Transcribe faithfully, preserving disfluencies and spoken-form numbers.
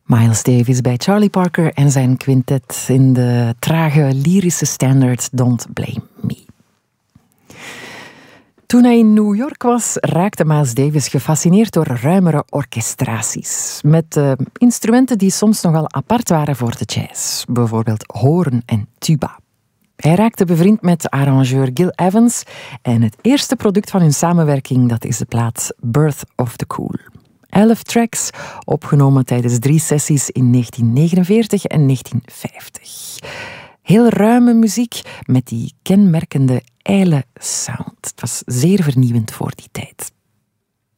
Miles Davis bij Charlie Parker en zijn quintet in de trage lyrische standaard Don't Blame Me. Toen hij in New York was, raakte Miles Davis gefascineerd door ruimere orchestraties. Met uh, instrumenten die soms nogal apart waren voor de jazz. Bijvoorbeeld hoorn en tuba. Hij raakte bevriend met arrangeur Gil Evans. En het eerste product van hun samenwerking, dat is de plaat Birth of the Cool. Elf tracks, opgenomen tijdens drie sessies in negentien negenenveertig en negentien vijftig. Heel ruime muziek met die kenmerkende ijle sound. Het was zeer vernieuwend voor die tijd.